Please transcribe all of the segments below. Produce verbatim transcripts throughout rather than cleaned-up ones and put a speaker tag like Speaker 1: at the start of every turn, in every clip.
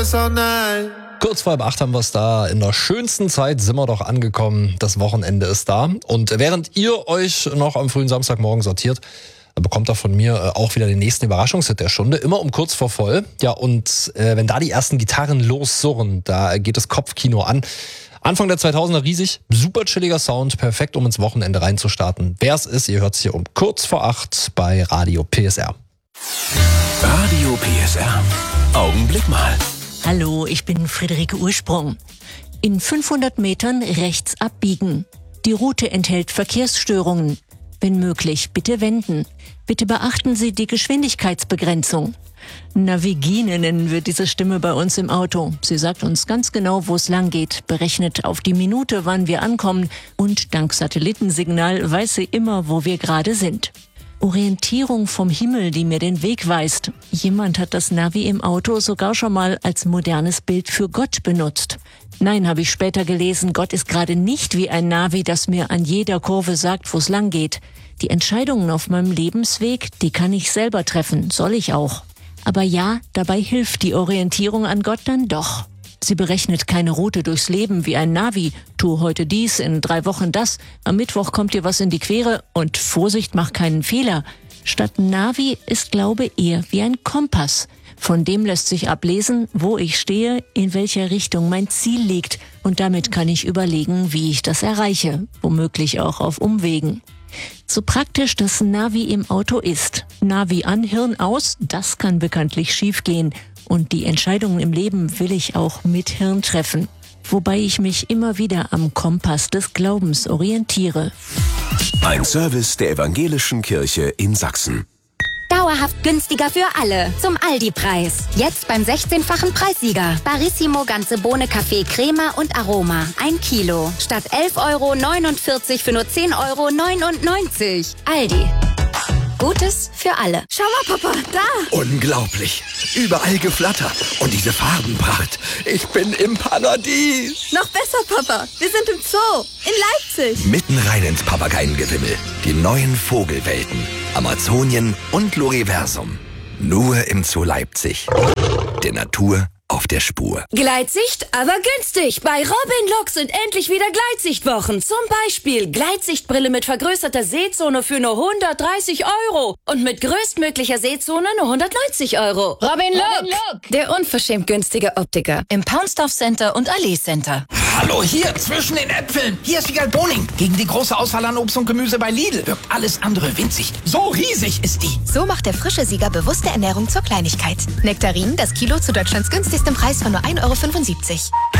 Speaker 1: besser, nein.
Speaker 2: Kurz vor halb acht haben wir es da. In der schönsten Zeit sind wir doch angekommen. Das Wochenende ist da. Und während ihr euch noch am frühen Samstagmorgen sortiert, bekommt er von mir auch wieder den nächsten Überraschungshit der Stunde. Immer um kurz vor voll. Ja, und äh, wenn da die ersten Gitarren lossurren, da geht das Kopfkino an. Anfang der zweitausender riesig, super chilliger Sound, perfekt, um ins Wochenende reinzustarten. Wer es ist, ihr hört es hier um kurz vor acht bei Radio P S R.
Speaker 3: Radio P S R. Augenblick mal.
Speaker 4: Hallo, ich bin Friederike Ursprung. In fünfhundert Metern rechts abbiegen. Die Route enthält Verkehrsstörungen. Wenn möglich, bitte wenden. Bitte beachten Sie die Geschwindigkeitsbegrenzung. Navigine nennen wir diese Stimme bei uns im Auto. Sie sagt uns ganz genau, wo es lang geht, berechnet auf die Minute, wann wir ankommen und dank Satellitensignal weiß sie immer, wo wir gerade sind. Orientierung vom Himmel, die mir den Weg weist. Jemand hat das Navi im Auto sogar schon mal als modernes Bild für Gott benutzt. Nein, habe ich später gelesen, Gott ist gerade nicht wie ein Navi, das mir an jeder Kurve sagt, wo es lang geht. Die Entscheidungen auf meinem Lebensweg, die kann ich selber treffen, soll ich auch. Aber ja, dabei hilft die Orientierung an Gott dann doch. Sie berechnet keine Route durchs Leben wie ein Navi. Tu heute dies, in drei Wochen das. Am Mittwoch kommt dir was in die Quere und Vorsicht, mach keinen Fehler. Statt Navi ist Glaube eher wie ein Kompass. Von dem lässt sich ablesen, wo ich stehe, in welcher Richtung mein Ziel liegt. Und damit kann ich überlegen, wie ich das erreiche. Womöglich auch auf Umwegen. So praktisch das Navi im Auto ist. Navi an, Hirn aus, das kann bekanntlich schiefgehen. Und die Entscheidungen im Leben will ich auch mit Hirn treffen. Wobei ich mich immer wieder am Kompass des Glaubens orientiere.
Speaker 3: Ein Service der Evangelischen Kirche in Sachsen.
Speaker 5: Dauerhaft günstiger für alle. Zum Aldi-Preis. Jetzt beim sechzehnfachen Preissieger. Barissimo ganze Bohne, Kaffee, Crema und Aroma. Ein Kilo. Statt elf Euro neunundvierzig für nur zehn Euro neunundneunzig. Aldi. Gutes für alle.
Speaker 6: Schau mal, Papa, da!
Speaker 7: Unglaublich. Überall Geflatter. Und diese Farbenpracht. Ich bin im Paradies.
Speaker 6: Noch besser, Papa. Wir sind im Zoo. In Leipzig.
Speaker 7: Mitten rein ins Papageiengewimmel. Die neuen Vogelwelten. Amazonien und Loriversum. Nur im Zoo Leipzig. Der Natur auf der Spur.
Speaker 8: Gleitsicht, aber günstig. Bei Robin Look sind endlich wieder Gleitsichtwochen. Zum Beispiel Gleitsichtbrille mit vergrößerter Sehzone für nur hundertdreißig Euro. Und mit größtmöglicher Sehzone nur hundertneunzig Euro.
Speaker 9: Robin Look, der unverschämt günstige Optiker im Poundstuff Center und Allee Center.
Speaker 10: Hallo, hier zwischen den Äpfeln. Hier ist Wiegald Boning. Gegen die große Auswahl an Obst und Gemüse bei Lidl wirkt alles andere winzig. So riesig ist die.
Speaker 11: So macht der frische Sieger bewusste Ernährung zur Kleinigkeit. Nektarinen, das Kilo zu Deutschlands günstigstem Preis von nur ein Euro fünfundsiebzig.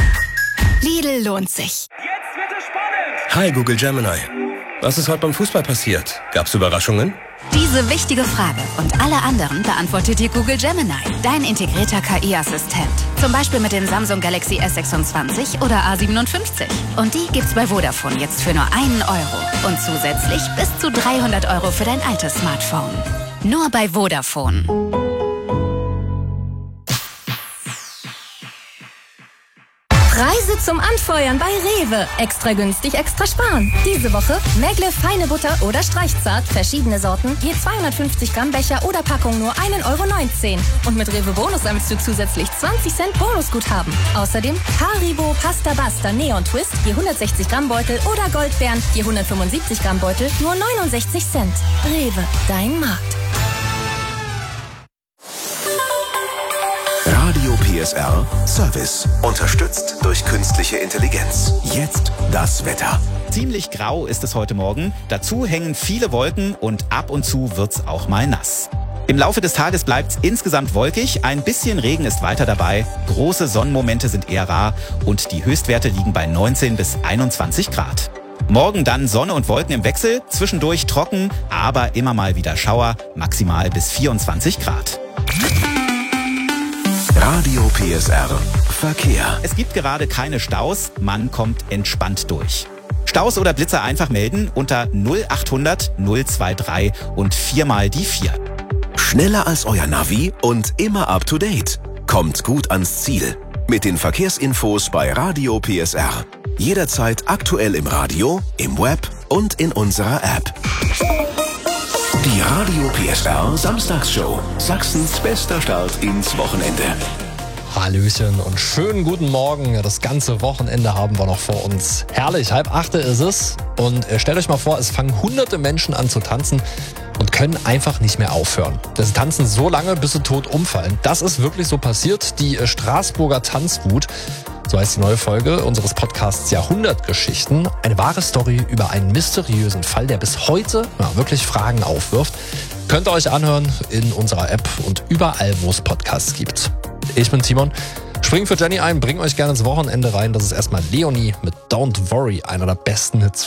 Speaker 11: Lidl lohnt sich.
Speaker 12: Jetzt wird es spannend.
Speaker 13: Hi Google Gemini. Was ist heute beim Fußball passiert? Gab's Überraschungen?
Speaker 11: Diese wichtige Frage und alle anderen beantwortet dir Google Gemini, dein integrierter K I-Assistent. Zum Beispiel mit dem Samsung Galaxy S sechsundzwanzig oder A siebenundfünfzig. Und die gibt's bei Vodafone jetzt für nur einen Euro. Und zusätzlich bis zu dreihundert Euro für dein altes Smartphone. Nur bei Vodafone.
Speaker 14: Preise zum Anfeuern bei Rewe. Extra günstig, extra sparen. Diese Woche Megle feine Butter oder Streichzart, verschiedene Sorten, je zweihundertfünfzig Gramm Becher oder Packung nur ein Euro neunzehn. Und mit Rewe Bonus sammelst du zusätzlich zwanzig Cent Bonusguthaben. Außerdem Haribo Pasta Basta Neon Twist, je hundertsechzig Gramm Beutel oder Goldbeeren, je hundertfünfundsiebzig Gramm Beutel, nur neunundsechzig Cent. Rewe, dein Markt.
Speaker 3: Radio P S R Service. Unterstützt durch künstliche Intelligenz. Jetzt das Wetter.
Speaker 15: Ziemlich grau ist es heute Morgen. Dazu hängen viele Wolken und ab und zu wird's auch mal nass. Im Laufe des Tages bleibt's insgesamt wolkig. Ein bisschen Regen ist weiter dabei. Große Sonnenmomente sind eher rar und die Höchstwerte liegen bei neunzehn bis einundzwanzig Grad. Morgen dann Sonne und Wolken im Wechsel. Zwischendurch trocken, aber immer mal wieder Schauer. Maximal bis vierundzwanzig Grad.
Speaker 3: Radio P S R Verkehr.
Speaker 15: Es gibt gerade keine Staus, man kommt entspannt durch. Staus oder Blitzer einfach melden unter null achthundert null drei drei und viermal die vier.
Speaker 3: Schneller als euer Navi und immer up to date. Kommt gut ans Ziel. Mit den Verkehrsinfos bei Radio P S R. Jederzeit aktuell im Radio, im Web und in unserer App. Die Radio P S R Samstagsshow. Sachsens bester Start ins Wochenende.
Speaker 2: Hallöchen und schönen guten Morgen. Das ganze Wochenende haben wir noch vor uns. Herrlich, halb achte ist es. Und stellt euch mal vor, es fangen hunderte Menschen an zu tanzen und können einfach nicht mehr aufhören. Sie tanzen so lange, bis sie tot umfallen. Das ist wirklich so passiert. Die Straßburger Tanzwut, so heißt die neue Folge unseres Podcasts Jahrhundertgeschichten. Eine wahre Story über einen mysteriösen Fall, der bis heute ja, wirklich Fragen aufwirft. Könnt ihr euch anhören in unserer App und überall, wo es Podcasts gibt. Ich bin Timon. Springt für Jenny ein, bringt euch gerne ins Wochenende rein. Das ist erstmal Leonie mit Don't Worry, einer der besten Hits